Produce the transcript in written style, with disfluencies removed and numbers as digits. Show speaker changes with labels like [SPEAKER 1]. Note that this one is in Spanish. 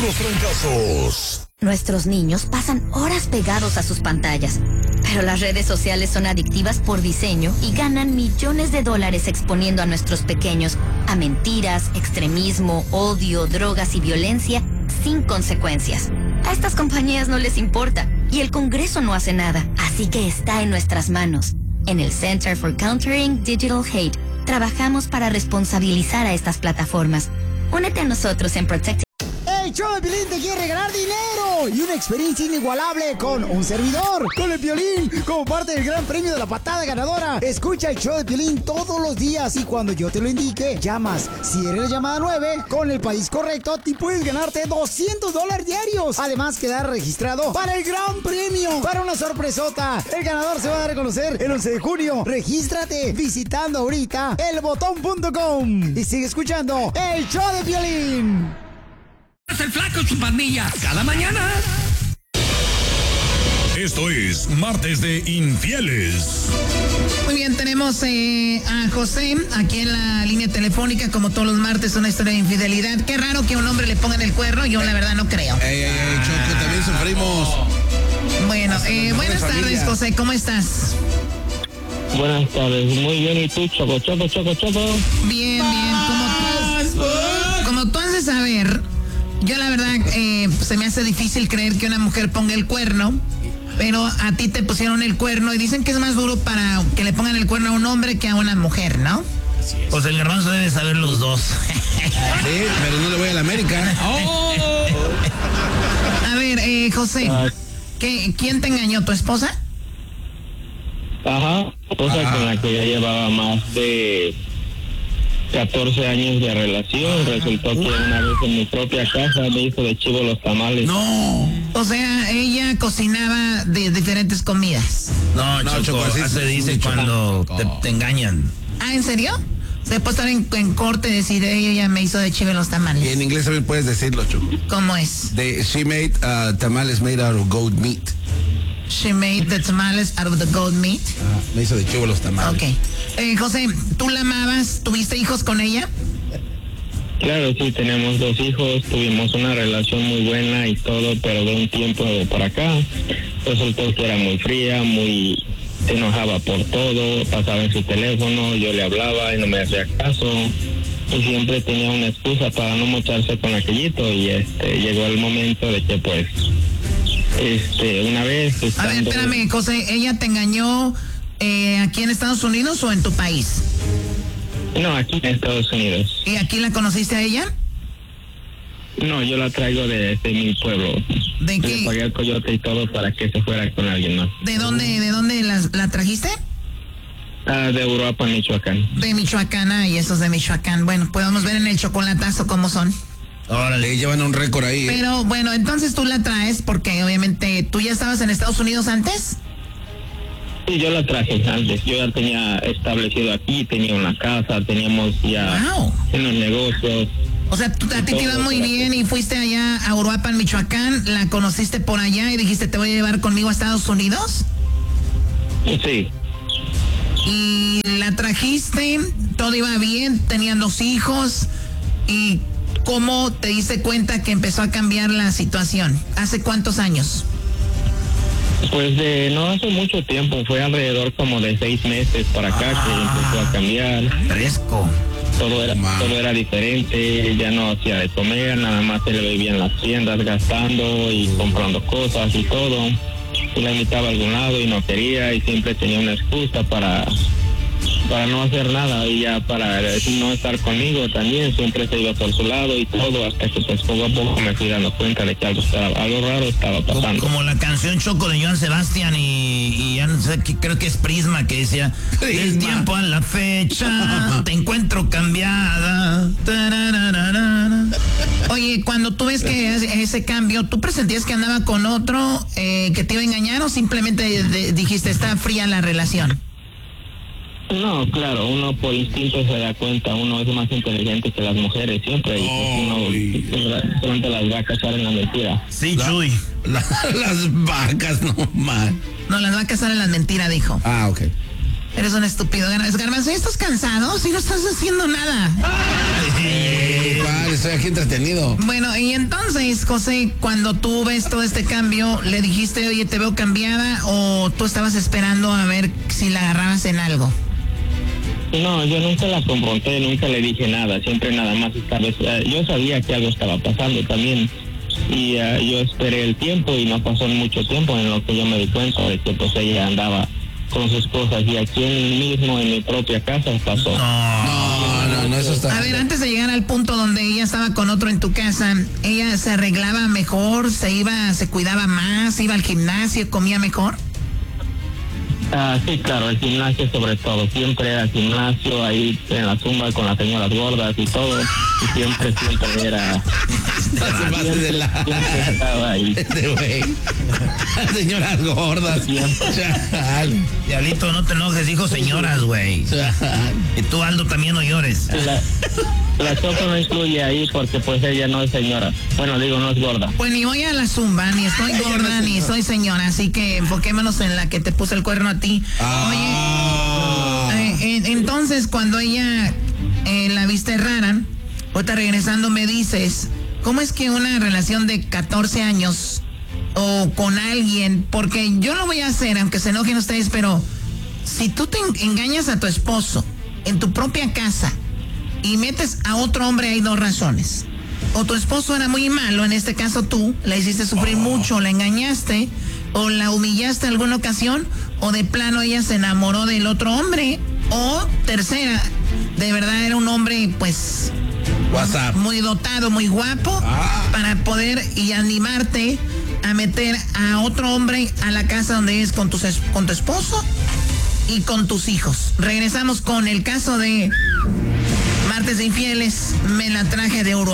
[SPEAKER 1] puros fracasos.
[SPEAKER 2] Nuestros niños pasan horas pegados a sus pantallas, pero las redes sociales son adictivas por diseño y ganan millones de dólares exponiendo a nuestros pequeños a mentiras, extremismo, odio, drogas y violencia sin consecuencias. A estas compañías no les importa y el Congreso no hace nada, así que está en nuestras manos. En el Center for Countering Digital Hate, trabajamos para responsabilizar a estas plataformas. Únete a nosotros en Protect.
[SPEAKER 3] El show de Piolín te quiere regalar dinero y una experiencia inigualable con un servidor, con el Piolín, como parte del gran premio de la patada ganadora. Escucha el show de Piolín todos los días y cuando yo te lo indique, llamas. Si eres la llamada 9, con el país correcto, te puedes ganarte $200 diarios. Además, quedar registrado para el gran premio, para una sorpresota. El ganador se va a dar a conocer el 11 de junio. Regístrate visitando ahorita elbotón.com y sigue escuchando el show de Piolín.
[SPEAKER 4] El Flaco y su pandilla, cada mañana.
[SPEAKER 1] Esto es Martes de Infieles.
[SPEAKER 5] Muy bien, tenemos a José aquí en la línea telefónica, como todos los martes, una historia de infidelidad. Qué raro que a un hombre le pongan el cuerno, yo la verdad no creo.
[SPEAKER 6] Choco, también sufrimos.
[SPEAKER 5] Bueno, buenas tardes, José, ¿cómo estás?
[SPEAKER 7] Buenas tardes, muy bien, ¿y tú, Choco?
[SPEAKER 5] Bien, como tú has de saber, yo la verdad se me hace difícil creer que una mujer ponga el cuerno, pero a ti te pusieron el cuerno y dicen que es más duro para que le pongan el cuerno a un hombre que a una mujer, ¿no?
[SPEAKER 4] Pues el garbanzo debe saber los dos.
[SPEAKER 6] Sí, pero no le voy a la América.
[SPEAKER 5] A ver, José, ¿quién te engañó? ¿Tu esposa?
[SPEAKER 7] Ajá, esposa con la que ya llevaba más de 14 años de relación. Resultó que una vez en mi propia casa me hizo de chivo los tamales.
[SPEAKER 5] No. O sea, ella cocinaba de diferentes comidas.
[SPEAKER 4] No, Choco, así se dice cuando te engañan.
[SPEAKER 5] ¿Ah, en serio? Se puede estar en corte y decir, ella me hizo de chivo los tamales.
[SPEAKER 6] Y en inglés también puedes decirlo, Choco.
[SPEAKER 5] ¿Cómo es?
[SPEAKER 6] She made tamales made out of goat meat.
[SPEAKER 5] She made the tamales out of the goat meat.
[SPEAKER 6] Me hizo de chivo los tamales.
[SPEAKER 5] Ok. José, ¿tú la amabas? ¿Tuviste hijos con ella?
[SPEAKER 7] Claro, sí, tenemos 2 hijos, tuvimos una relación muy buena y todo, pero de un tiempo para acá resultó que era muy fría, se enojaba por todo, pasaba en su teléfono, yo le hablaba y no me hacía caso, y siempre tenía una excusa para no mocharse con aquellito, y llegó el momento de que pues una vez
[SPEAKER 5] A ver, espérame, José, ¿ella te engañó aquí en Estados Unidos o en tu país?
[SPEAKER 7] No, aquí en Estados Unidos.
[SPEAKER 5] ¿Y aquí la conociste a ella?
[SPEAKER 7] No, yo la traigo de mi pueblo.
[SPEAKER 5] ¿De qué?
[SPEAKER 7] Le pagué el coyote y todo para que se fuera con alguien más.
[SPEAKER 5] ¿De dónde la trajiste?
[SPEAKER 7] De Europa, Michoacán.
[SPEAKER 5] De Michoacán, y esos de Michoacán. Bueno, podemos ver en el chocolatazo cómo son.
[SPEAKER 6] Órale, llevan un récord ahí.
[SPEAKER 5] Pero bueno, entonces tú la traes porque obviamente tú ya estabas en Estados Unidos antes.
[SPEAKER 7] Sí, yo la traje antes. Yo ya tenía establecido aquí, tenía una casa, teníamos ya unos negocios.
[SPEAKER 5] O sea, a ti te iba muy bien y fuiste allá a Uruapan, Michoacán, la conociste por allá y dijiste, ¿te voy a llevar conmigo a Estados Unidos?
[SPEAKER 7] Sí.
[SPEAKER 5] Y la trajiste, todo iba bien, tenían 2 hijos. ¿Y cómo te diste cuenta que empezó a cambiar la situación? ¿Hace cuántos años?
[SPEAKER 7] Pues no hace mucho tiempo, fue alrededor como de 6 meses para acá que empezó a cambiar.
[SPEAKER 4] Fresco.
[SPEAKER 7] Todo era diferente, ya no hacía de comer, nada más se le veía en las tiendas gastando y comprando cosas y todo. Y la invitaba a algún lado y no quería y siempre tenía una excusa para no hacer nada y ya para no estar conmigo también, siempre se iba por su lado y todo, hasta que pues poco a poco me fui dando cuenta de que algo raro estaba pasando.
[SPEAKER 4] Como la canción Choco de Joan Sebastián y ya no sé, creo que es Prisma, que decía, del tiempo a la fecha te encuentro cambiada.
[SPEAKER 5] Oye, cuando tú ves que ese cambio, ¿tú presentías que andaba con otro que te iba a engañar o simplemente dijiste, está fría la relación?
[SPEAKER 7] No, claro, uno por instinto se da cuenta, uno es más inteligente que las mujeres siempre, y pues uno pronto las va a casar en la mentira.
[SPEAKER 4] Sí, Chuy.
[SPEAKER 6] Las vacas, no más.
[SPEAKER 5] No, las va a casar en la mentira, dijo.
[SPEAKER 6] Ah, ok.
[SPEAKER 5] Eres un estúpido. Garbanzo, ¿estás cansado? Si no estás haciendo nada.
[SPEAKER 6] Estoy aquí entretenido.
[SPEAKER 5] Bueno, y entonces, José, cuando tú ves todo este cambio, ¿le dijiste, oye, te veo cambiada? ¿O tú estabas esperando a ver si la agarrabas en algo?
[SPEAKER 7] No, yo nunca la confronté, nunca le dije nada, siempre nada más yo sabía que algo estaba pasando también y yo esperé el tiempo y no pasó mucho tiempo en lo que yo me di cuenta de que pues ella andaba con sus cosas y aquí mismo en mi propia casa pasó.
[SPEAKER 6] No, eso está...
[SPEAKER 5] A ver, antes de llegar al punto donde ella estaba con otro en tu casa, ¿ella se arreglaba mejor, se cuidaba más, iba al gimnasio, comía mejor?
[SPEAKER 7] Sí, claro, el gimnasio sobre todo, siempre era gimnasio ahí en la tumba con las señoras gordas y todo, y siempre era... Siempre estaba ahí.
[SPEAKER 6] Señoras gordas.
[SPEAKER 4] Diablito, no te enojes, dijo señoras, güey. Y tú, Aldo, también no llores.
[SPEAKER 7] La Choco no incluye ahí porque pues ella no es señora. Bueno, digo, no es gorda.
[SPEAKER 5] Pues ni voy a la zumba, ni estoy gorda, ni soy señora, así que enfoquémonos en la que te puso el cuerno a ti. Oye, entonces cuando ella la viste rara, ahorita regresando me dices, ¿cómo es que una relación de 14 años o con alguien, porque yo lo voy a hacer, aunque se enojen ustedes, pero si tú te engañas a tu esposo en tu propia casa y metes a otro hombre, hay dos razones. O tu esposo era muy malo, en este caso tú, la hiciste sufrir mucho, la engañaste, o la humillaste en alguna ocasión, o de plano ella se enamoró del otro hombre, o tercera, de verdad era un hombre, pues,
[SPEAKER 6] WhatsApp,
[SPEAKER 5] muy dotado, muy guapo, para poder y animarte a meter a otro hombre a la casa donde es con tu esposo y con tus hijos. Regresamos con el caso de Martes de Infieles, me la traje de oro.